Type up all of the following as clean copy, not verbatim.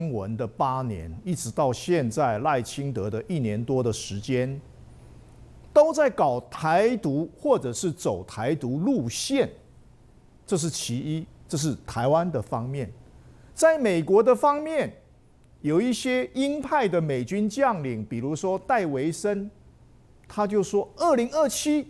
文的8年，一直到现在赖清德的1年多的时间，都在搞台独或者是走台独路线，这是其一，这是台湾的方面。在美国的方面，有一些鹰派的美军将领，比如说戴维森，他就说2027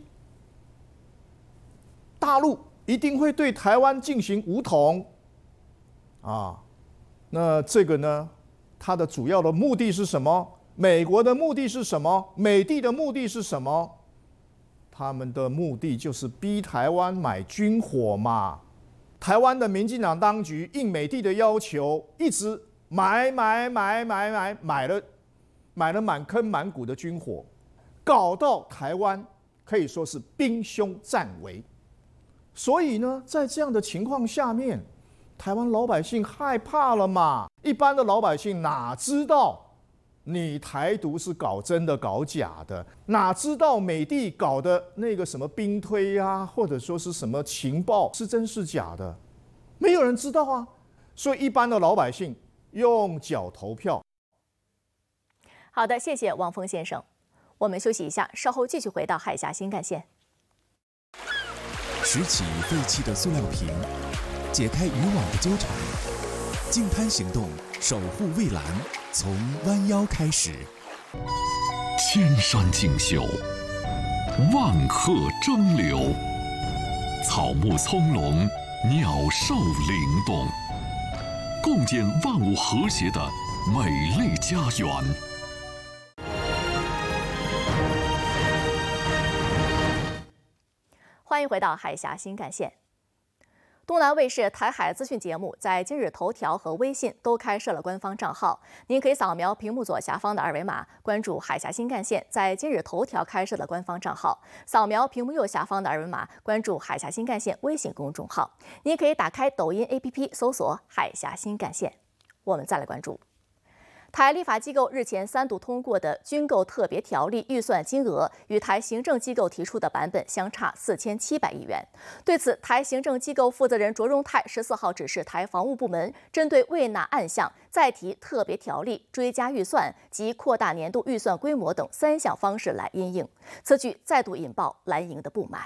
大陆一定会对台湾进行武统啊。那这个呢，它的主要的目的是什么？美国的目的是什么？美帝的目的是什么？他们的目的就是逼台湾买军火嘛。台湾的民进党当局应美帝的要求，一直买了满坑满谷的军火，搞到台湾可以说是兵凶战危。所以呢，在这样的情况下面，台湾老百姓害怕了嘛？一般的老百姓哪知道你台独是搞真的搞假的？哪知道美帝搞的那个什么兵推啊，或者说是什么情报是真是假的？没有人知道啊。所以一般的老百姓用脚投票。 好的，谢谢汪峰先生。我们休息一下，稍后继续回到海峡新干线。 拾起废弃的塑料瓶，解开渔网的纠缠，净滩行动，守护蔚蓝，从弯腰开始。 千山竞秀，万壑争流，草木葱茏，鸟兽灵动，共建万物和谐的美丽家园。 欢迎回到海峡新干线。东南卫视台海资讯节目在今日头条和微信都开设了官方账号，您可以扫描屏幕左下方的2维码，关注海峡新干线在今日头条开设的官方账号；扫描屏幕右下方的2维码，关注海峡新干线微信公众号。您可以打开抖音 APP 搜索海峡新干线。我们再来关注。台立法机构日前3读通过的军购特别条例预算金额与台行政机构提出的版本相差4700亿元。对此，台行政机构负责人卓荣泰14号指示台防务部门针对未纳案项再提特别条例、追加预算及扩大年度预算规模等3项方式来因应。此举再度引爆蓝营的不满。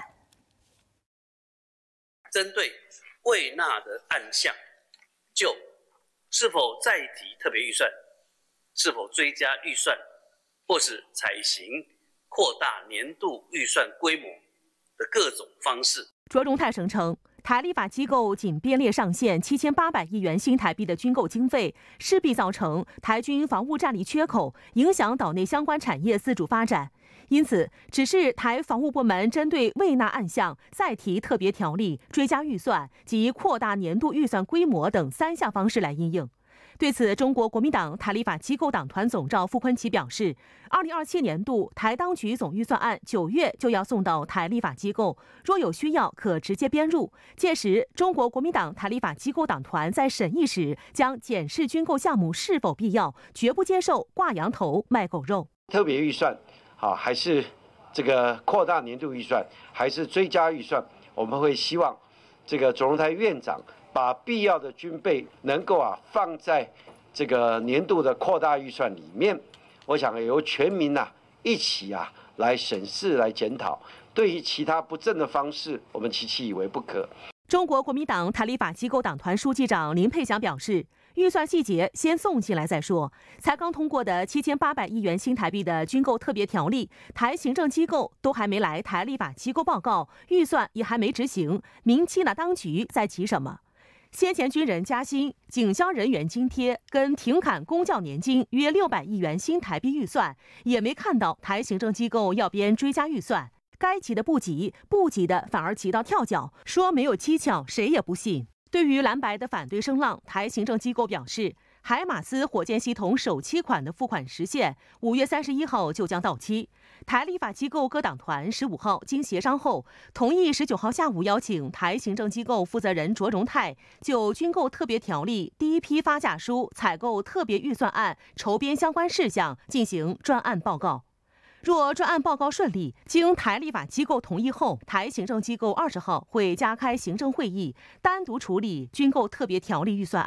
针对未纳的案项，就是否再提特别预算，是否追加预算，或是采行扩大年度预算规模的各种方式。 卓荣泰声称，台立法机构仅编列上限7800亿元新台币的军购经费，势必造成台军防务战力缺口，影响岛内相关产业自主发展。因此，指示台防务部门针对未纳案项再提特别条例、追加预算及扩大年度预算规模等3项方式来因应。对此，中国国民党台立法机构党团总召傅昆萁表示，2027年度台当局总预算案9月就要送到台立法机构，若有需要可直接编入。届时，中国国民党台立法机构党团在审议时将检视军购项目是否必要，绝不接受挂羊头卖狗肉。 特别预算，还是这个扩大年度预算，还是追加预算，我们会希望这个卓荣泰院长把必要的军备能够放在这个年度的扩大预算里面，我想由全民一起来审视、来检讨。对于其他不正的方式，我们其以为不可。 中国国民党台立法机构党团书记长林佩祥表示，预算细节先送进来再说。才刚通过的7800亿元新台币的军购特别条例，台行政机构都还没来台立法机构报告，预算也还没执行，明期当局在急什么？先前军人加薪、警消人员津贴跟停砍公教年金约600亿元新台币预算，也没看到台行政机构要编追加预算。该急的不急，不急的反而急到跳脚，说没有蹊跷，谁也不信。对于蓝白的反对声浪，台行政机构表示，海马斯火箭系统首期款的付款时限5月31号就将到期。台立法机构各党团15号经协商后，同意19号下午邀请台行政机构负责人卓荣泰就军购特别条例第一批发价书、采购特别预算案筹编相关事项进行专案报告。若专案报告顺利，经台立法机构同意后，台行政机构20号会加开行政会议，单独处理军购特别条例预算案。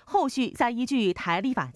后续再依据台立法